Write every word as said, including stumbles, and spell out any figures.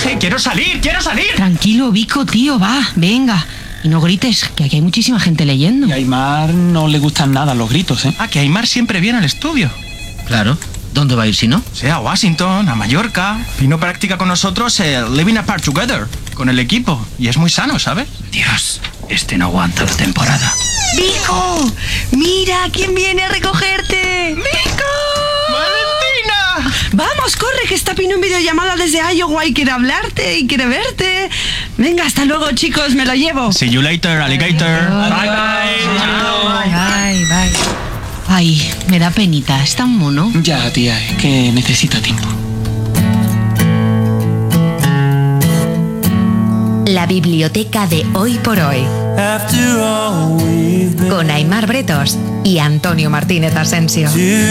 dije, quiero salir, quiero salir. Tranquilo, Vico, tío, va, venga. Y no grites, que aquí hay muchísima gente leyendo. Y a Aimar no le gustan nada los gritos, ¿eh? Ah, que Aimar siempre viene al estudio. Claro. ¿Dónde va a ir si no? Sí, a Washington, a Mallorca. Vino practica con nosotros el Living Apart Together, con el equipo. Y es muy sano, ¿sabes? Dios, este no aguanta la temporada. ¡Vico! ¡Mira quién viene a recogerte! ¡Vico! ¡Valentina! Vamos, corre, que está Pino en videollamada desde Iowa y quiere hablarte y quiere verte. Venga, hasta luego, chicos, me lo llevo. See you later, alligator. Bye, bye. Bye, bye. Ay, me da penita, es tan mono. Ya, tía, es que necesita tiempo. La biblioteca de Hoy por Hoy. Con Aimar Bretos y Antonio Martínez Asensio.